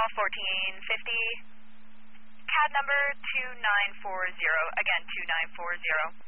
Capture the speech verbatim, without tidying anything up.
fourteen fifty, C A D number two nine four zero, again two nine four zero.